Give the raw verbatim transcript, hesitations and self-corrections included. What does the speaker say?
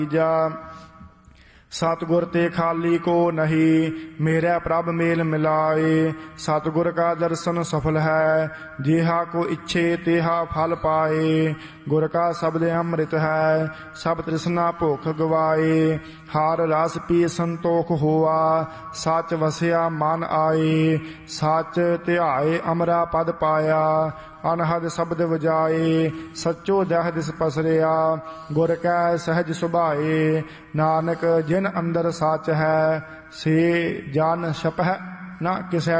जा सतगुर ते खाली को नहीं, मेरा प्रभ मेल मिलाए। सतगुर का दर्शन सफल है, जेहा को इच्छे तेहा फल पाए। गुर का शब्द अमृत है, सब तृष्णा भुख गवाए। हार रस पी संतोख हुआ, सच वसिया मन आए। सच ध्याए अमरा पद पाया, अनहद शब्द वजाए। सचो दह दिस पसरिया, गुर कै सहज सुभाए। नानक जिन अंदर सच है, से जान छपह न किसै